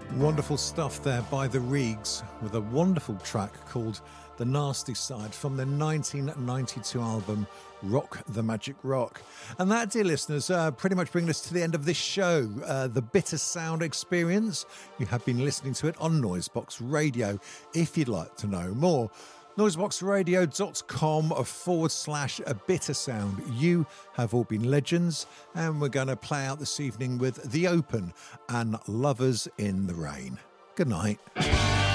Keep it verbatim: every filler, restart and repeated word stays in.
Wonderful stuff there by the Regs with a wonderful track called The Nasty Side from their nineteen ninety-two album Rock the Magic Rock. And that, dear listeners, uh, pretty much brings us to the end of this show, uh, The Bitter Sound Experience. You have been listening to it on Noisebox Radio. If you'd like to know more, noiseboxradio.com forward slash a bitter sound. You have all been legends, and we're going to play out this evening with The Open and Lovers in the Rain. Good night.